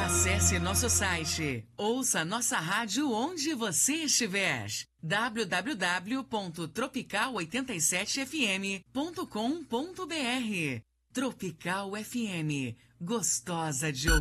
Acesse nosso site. Ouça nossa rádio onde você estiver. www.tropical87fm.com.br. Tropical FM. Gostosa de ouvir.